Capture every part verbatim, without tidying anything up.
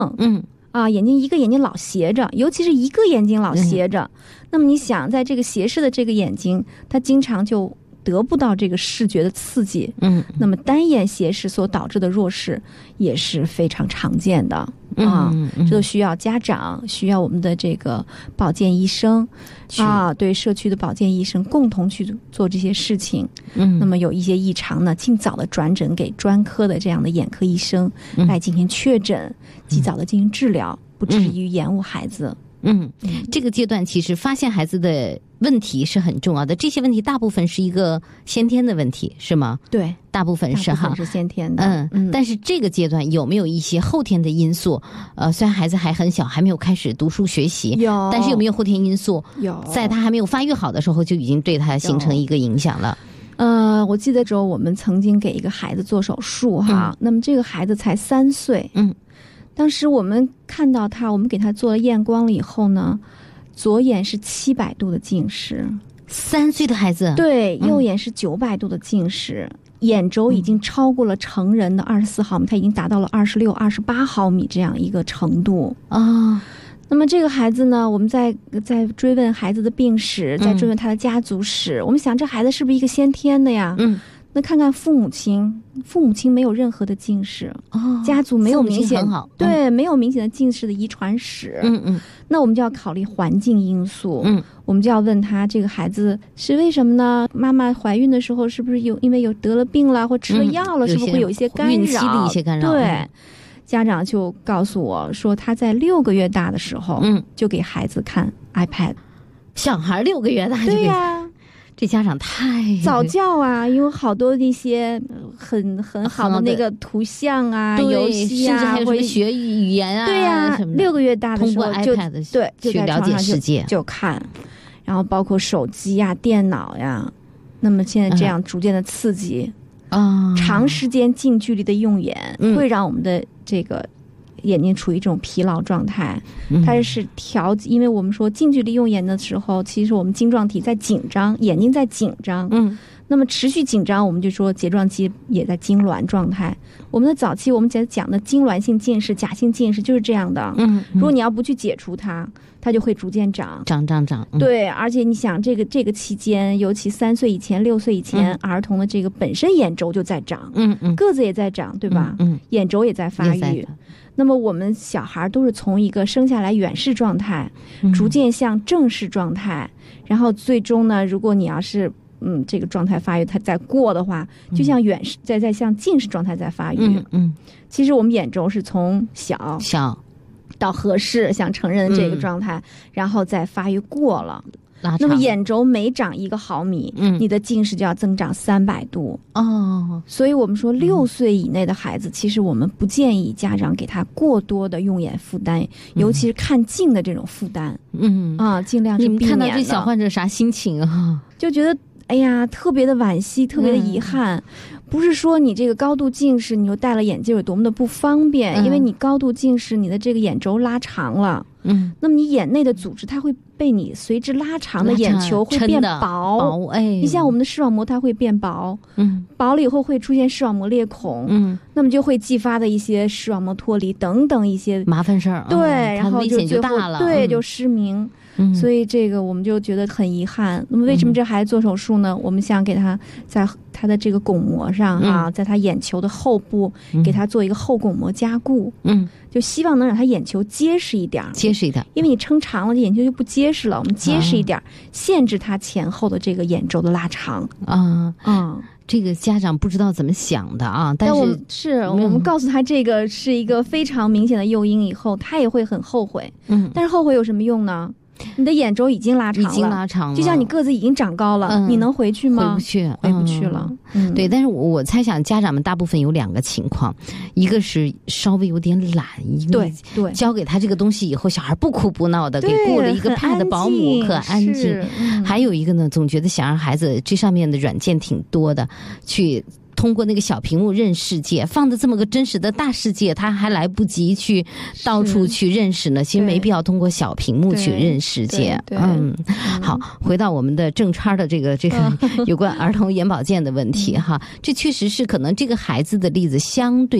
嗯啊，眼睛一个眼睛老斜着，尤其是一个眼睛老斜着，嗯、那么你想，在这个斜视的这个眼睛，它经常就得不到这个视觉的刺激， 嗯， 那么单眼斜视所导致的弱视也是非常常见的啊， 嗯嗯、 这都需要家长，需要我们的这个保健医生啊，对社区的保健医生共同去做这些事情。 嗯， 那么有一些异常呢，尽早的转诊给专科的这样的眼科医生来进行确诊，及早的进行治疗，不至于延误孩子。 嗯，这个阶段其实发现孩子的问题是很重要的，这些问题大部分是一个先天的问题，是吗？ 对， 大部分是哈， 大部分是先天的。 嗯嗯。但是这个阶段有没有一些后天的因素？呃，虽然孩子还很小，还没有开始读书学习， 有， 但是有没有后天因素？ 有， 在他还没有发育好的时候，就已经对他形成一个影响了。 呃，我记得时候我们曾经给一个孩子做手术哈，嗯、那么这个孩子才三岁， 嗯。 当时我们看到他，我们给他做了验光了以后呢，左眼是七百度的近视， 三岁的孩子， 对，右眼是九百度的近视，嗯、眼轴已经超过了成人的二十四毫米，他已经达到了二十六、二十八毫米这样一个程度啊。哦， 那么这个孩子呢，我们在在追问孩子的病史，在追问他的家族史，嗯、我们想这孩子是不是一个先天的呀？ 嗯。 那看看父母亲，父母亲没有任何的近视， 哦， 家族没有明显很好，嗯、 对，没有明显的近视的遗传史。 嗯嗯， 那我们就要考虑环境因素。 嗯， 我们就要问他这个孩子是为什么呢？妈妈怀孕的时候是不是有因为有得了病了或吃了药了， 嗯、 是不是会有一些干扰？ 孕期的一些干扰。 对，嗯、家长就告诉我说，他在六个月大的时候， 嗯， 就给孩子看 iPad。 小孩六个月大就给， 对呀、啊。 这家长太早教啊，有好多那些很很好的那个图像啊、游戏啊， 甚至还有什么学语言啊， 对呀、啊，六个月大的时候就通过 iPad 对去了解世界， 就看，然后包括手机呀、电脑呀，那么现在这样逐渐的刺激啊， 嗯、长时间近距离的用眼、 嗯、 会让我们的这个眼睛处于这种疲劳状态，它是调，因为我们说近距离用眼的时候，其实我们晶状体在紧张，眼睛在紧张， 嗯， 那么持续紧张，我们就说睫状肌也在痉挛状态。我们的早期我们讲的痉挛性近视、假性近视就是这样的， 嗯， 如果你要不去解除它，它就会逐渐长， 长长长。 嗯、对，而且你想这个这个期间，尤其三岁以前、六岁以前，嗯、儿童的这个本身眼轴就在长， 嗯嗯， 个子也在长，对吧？ 嗯，嗯眼轴也在发育。那么我们小孩都是从一个生下来远视状态， 嗯、 逐渐向正视状态，然后最终呢，如果你要是嗯这个状态发育它再过的话，就像远视再再向近视状态在发育。 嗯嗯， 其实我们眼轴是从小小到合适向成人的这个状态，嗯、然后再发育过了。那么眼轴每长一个毫米， 嗯， 你的近视就要增长三百度哦。 所以我们说六岁以内的孩子，嗯、其实我们不建议家长给他过多的用眼负担，嗯、尤其是看近的这种负担。 嗯啊，尽量是避免的。 你们看到这小患者啥心情啊？ 就觉得哎呀，特别的惋惜，特别的遗憾。嗯不是说你这个高度近视，你又戴了眼镜有多么的不方便，嗯、因为你高度近视，你的这个眼轴拉长了， 嗯， 那么你眼内的组织它会被你随之拉长的眼球会变薄， 薄哎， 你像我们的视网膜它会变薄， 嗯， 薄了以后会出现视网膜裂孔， 嗯， 那么就会继发的一些视网膜脱离等等一些麻烦事儿， 对， 嗯、 然后就危险就大了， 对， 嗯、 就失明。 嗯、 所以这个我们就觉得很遗憾。那么为什么这孩子做手术呢？嗯、我们想给他在他的这个巩膜上啊， 嗯、 在他眼球的后部、嗯、给他做一个后巩膜加固， 嗯， 就希望能让他眼球结实一点， 结实一点， 因为你撑长了，眼球就不结实了。我们结实一点，啊、限制他前后的这个眼轴的拉长啊， 嗯。 这个家长不知道怎么想的啊，但是我们是、嗯、我们告诉他这个是一个非常明显的诱因以后，他也会很后悔。 嗯， 但是后悔有什么用呢？你的眼轴已经拉长了， 已经拉长了， 就像你个子已经长高了， 嗯、 你能回去吗？ 回不去， 回不去了。 嗯、对，但是我我猜想家长们大部分有两个情况，一个是稍微有点懒， 对对， 教给他这个东西以后，小孩不哭不闹的，给雇了一个 pad 保姆，可安静。 嗯、 还有一个呢，总觉得想让孩子这上面的软件挺多的，去。通过那个小屏幕认世界，放的这么个真实的大世界，他还来不及去到处去认识呢。其实没必要通过小屏幕去认世界。嗯，好，回到我们的正圈的这个这个有关儿童眼保健的问题哈，这确实是可能这个孩子的例子相对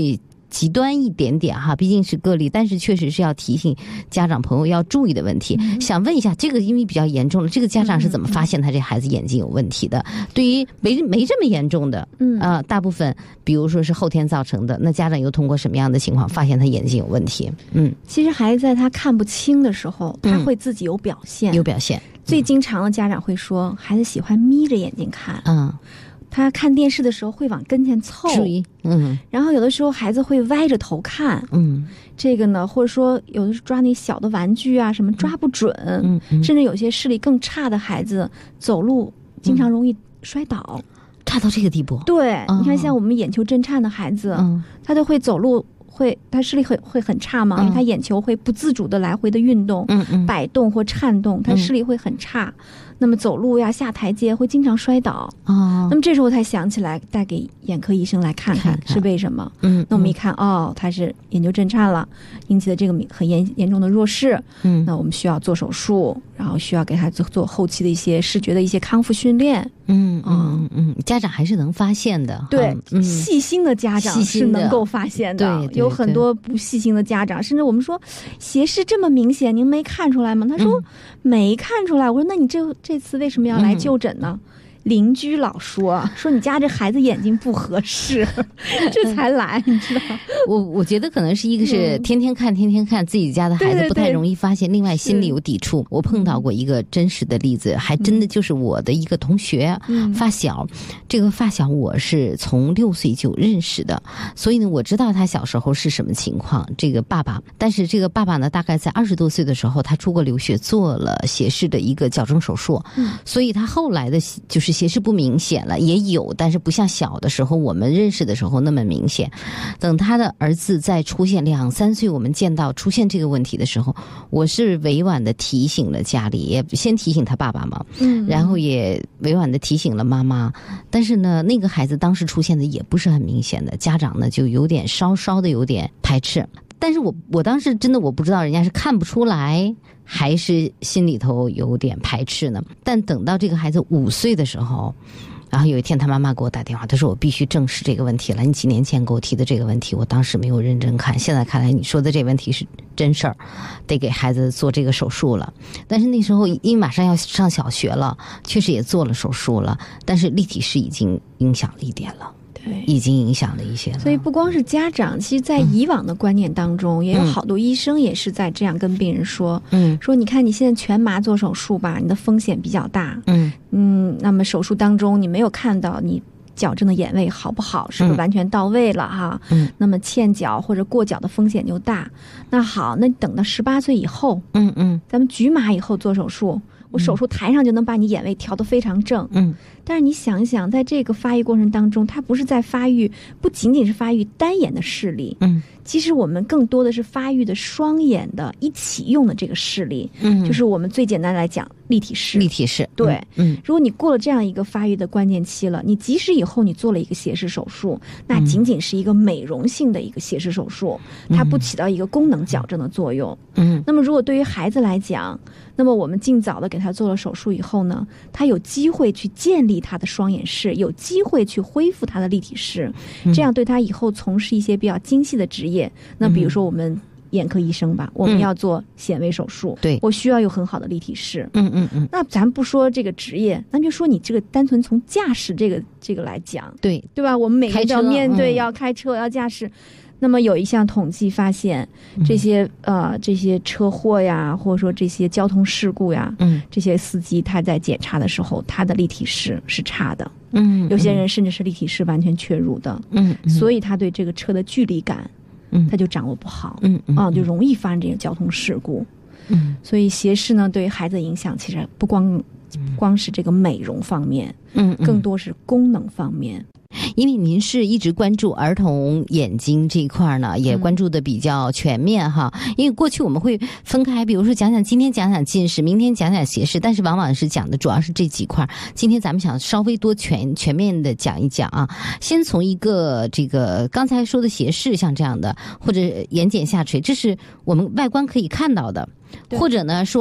极端一点点哈，毕竟是个例，但是确实是要提醒家长朋友要注意的问题。嗯、想问一下，这个因为比较严重了，这个家长是怎么发现他这孩子眼睛有问题的？嗯、对于没没这么严重的，嗯啊、呃，大部分比如说是后天造成的，那家长又通过什么样的情况发现他眼睛有问题？嗯， 其实孩子在他看不清的时候，他会自己有表现， 嗯、有表现。 最经常的家长会说，孩子喜欢眯着眼睛看，嗯。他看电视的时候会往跟前凑， 注意，嗯， 然后有的时候孩子会歪着头看，嗯，这个呢，或者说有的是抓那小的玩具啊，什么抓不准，嗯，嗯甚至有些视力更差的孩子走路经常容易摔倒，嗯、 差到这个地步。 对，哦、你看像我们眼球震颤的孩子，嗯，他就会走路。会，他视力会会很差嘛？因为他眼球会不自主的来回的运动、嗯嗯、摆动或颤动，他视力会很差。嗯、那么走路呀、下台阶会经常摔倒。哦，那么这时候才想起来带给眼科医生来看看是为什么。嗯，那我们一看，哦，他是眼球震颤了，引起的这个很严严重的弱视。嗯，那我们需要做手术，然后需要给他做做后期的一些视觉的一些康复训练。 嗯嗯嗯，家长还是能发现的。 对，嗯、细心的家长是能够发现的。 对，对有很多不细心的家长，甚至我们说斜视这么明显，您没看出来吗？他说、嗯、没看出来。我说那你这这次为什么要来就诊呢？嗯邻居老说说你家这孩子眼睛不合适，这才来，你知道？ 我我觉得可能是一个是天天看天天看自己家的孩子不太容易发现，对对对另外心里有抵触。我碰到过一个真实的例子，还真的就是我的一个同学、嗯、发小，这个发小我是从六岁就认识的，所以呢我知道他小时候是什么情况。这个爸爸，但是这个爸爸呢，大概在二十多岁的时候，他出国留学做了斜视的一个矫正手术，嗯、所以他后来的就是。斜视不明显了，也有，但是不像小的时候我们认识的时候那么明显。等他的儿子在出现两三岁，我们见到出现这个问题的时候，我是委婉的提醒了家里，也先提醒他爸爸嘛，嗯，然后也委婉的提醒了妈妈。但是呢，那个孩子当时出现的也不是很明显的，家长呢就有点稍稍的有点排斥。但是我我当时真的我不知道人家是看不出来还是心里头有点排斥呢。但等到这个孩子五岁的时候，然后有一天他妈妈给我打电话，他说我必须正视这个问题了，你几年前给我提的这个问题我当时没有认真看，现在看来你说的这个问题是真事儿，得给孩子做这个手术了。但是那时候因为马上要上小学了，确实也做了手术了，但是立体视已经影响了一点了，对，已经影响了一些了。 所以不光是家长，其实在以往的观念当中、嗯、也有好多医生也是在这样跟病人说，嗯，说你看你现在全麻做手术吧，你的风险比较大，嗯嗯，那么手术当中你没有看到你矫正的眼位好不好，是不是完全到位了哈？嗯，那么欠矫或者过矫的风险就大。那好，那等到十八岁以后，嗯嗯，咱们局麻以后做手术，我手术台上就能把你眼位调得非常正，嗯。但是你想一想，在这个发育过程当中，它不是在发育，不仅仅是发育单眼的视力，嗯，其实我们更多的是发育的双眼的一起用的这个视力，嗯，就是我们最简单来讲立体视， 立体视， 对，嗯，如果你过了这样一个发育的关键期了，你即使以后你做了一个斜视手术，那仅仅是一个美容性的一个斜视手术，嗯、它不起到一个功能矫正的作用，嗯，那么如果对于孩子来讲，那么我们尽早的给他做了手术以后呢，他有机会去建立他的双眼视，有机会去恢复他的立体视，这样对他以后从事一些比较精细的职业，那比如说我们眼科医生吧，我们要做显微手术，对，我需要有很好的立体视，嗯嗯嗯。那咱不说这个职业，那就说你这个单纯从驾驶这个这个来讲，对对吧？我们每个人要面对要开车要驾驶。那么有一项统计发现，这些、嗯、呃这些车祸呀，或者说这些交通事故呀，嗯，这些司机他在检查的时候，他的立体视是差的，嗯，有些人甚至是立体视完全缺乳的，嗯，所以他对这个车的距离感，嗯，他就掌握不好，嗯嗯，啊，就容易发生这个交通事故，嗯，所以斜视呢，对于孩子的影响其实不光不光是这个美容方面，嗯，更多是功能方面。 因为您是一直关注儿童眼睛这一块呢，也关注的比较全面哈。因为过去我们会分开，比如说讲讲今天讲讲近视，明天讲讲斜视，但是往往是讲的主要是这几块。今天咱们想稍微多全全面的讲一讲啊。先从一个这个刚才说的斜视，像这样的或者眼睑下垂，这是我们外观可以看到的，或者呢说。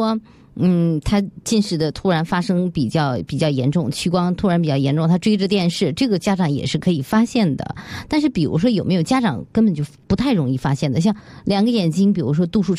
嗯，他近视的突然发生比较比较严重，屈光突然比较严重，他追着电视，这个家长也是可以发现的。但是比如说有没有家长根本就不太容易发现的，像两个眼睛比如说度数